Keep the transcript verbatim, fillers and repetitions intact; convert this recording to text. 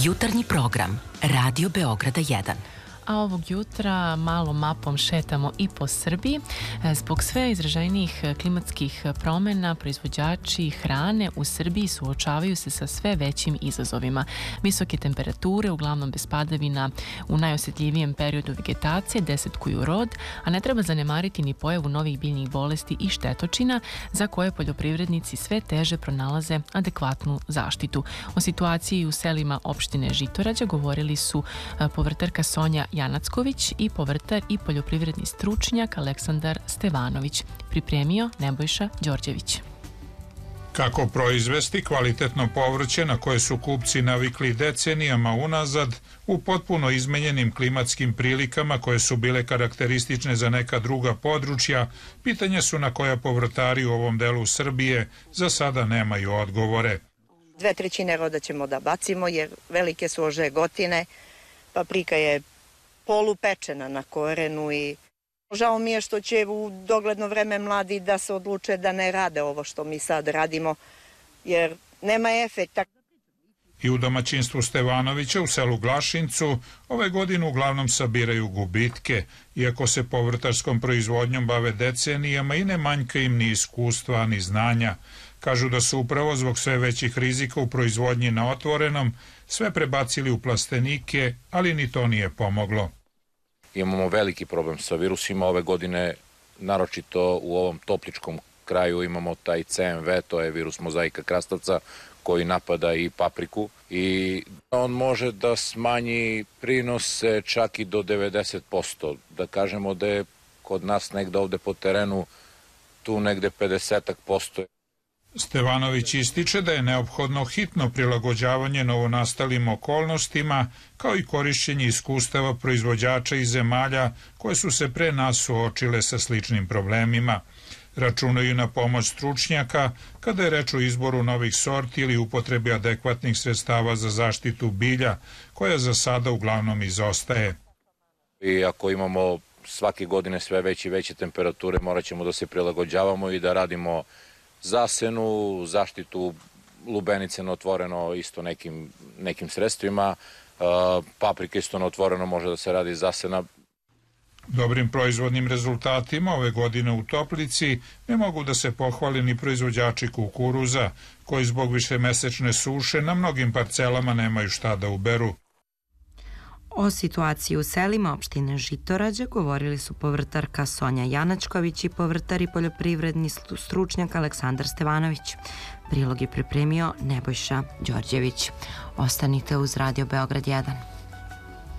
Jutarnji program Radio Beograda jedan. A ovog jutra malo mapom šetamo i po Srbiji. Zbog sve izraženijih klimatskih promjena, proizvođači hrane u Srbiji suočavaju se sa sve većim izazovima. Visoke temperature, uglavnom bez padavina, u najosjetljivijem periodu vegetacije desetkuju rod, a ne treba zanemariti ni pojavu novih biljnih bolesti i štetočina za koje poljoprivrednici sve teže pronalaze adekvatnu zaštitu. O situaciji u selima opštine Žitorađa govorili su povrtarka Sonja Janacković i povrtar i poljoprivredni stručnjak Aleksandar Stevanović. Pripremio Nebojša Đorđević. Kako proizvesti kvalitetno povrće na koje su kupci navikli decenijama unazad u potpuno izmenjenim klimatskim prilikama koje su bile karakteristične za neka druga područja, pitanja su na koja povrtari u ovom delu Srbije za sada nemaju odgovore. Dve trećine roda ćemo da bacimo jer velike su ožegotine, paprika je polupečena na korenu i žao mi je što će u dogledno vreme mladi da se odluče da ne rade ovo što mi sad radimo, jer nema efekta. I u domaćinstvu Stevanovića u selu Glašincu ove godine uglavnom sabiraju gubitke, iako se povrtarskom proizvodnjom bave decenijama i ne manjka im ni iskustva ni znanja. Kažu da su upravo zbog sve većih rizika u proizvodnji na otvorenom sve prebacili u plastenike, ali ni to nije pomoglo. Imamo veliki problem sa virusima ove godine, naročito u ovom topličkom kraju imamo taj C M V, to je virus mozaika krastavca koji napada i papriku i on može da smanji prinose čak i do devedeset posto. Da kažemo da je kod nas negde ovde po terenu tu negde pedeset posto. Stevanović ističe da je neophodno hitno prilagođavanje novonastalim okolnostima, kao i korišćenje iskustava proizvođača iz zemalja koje su se pre nas suočile sa sličnim problemima. Računaju na pomoć stručnjaka kada je reč o izboru novih sorti ili upotrebi adekvatnih sredstava za zaštitu bilja, koja za sada uglavnom izostaje. I ako imamo svake godine sve veće i veće temperature, morat ćemo da se prilagođavamo i da radimo zasenu, zaštitu lubenice na otvoreno isto nekim, nekim sredstvima, paprika isto na otvoreno može da se radi zasena. Dobrim proizvodnim rezultatima ove godine u Toplici ne mogu da se pohvali ni proizvođači kukuruza, koji zbog višemesečne suše na mnogim parcelama nemaju šta da uberu. O situaciji u selima opštine Žitorađa govorili su povrtarka Sonja Janačković i povrtar i poljoprivredni stručnjak Aleksandar Stevanović. Prilog je pripremio Nebojša Đorđević. Ostanite uz Radio Beograd jedan.